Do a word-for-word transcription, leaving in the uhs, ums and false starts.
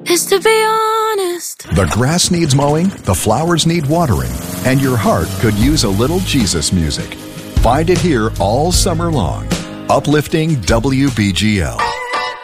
is to be honest. The grass needs mowing, the flowers need watering, and your heart could use a little Jesus music. Find it here all summer long. Uplifting W B G L.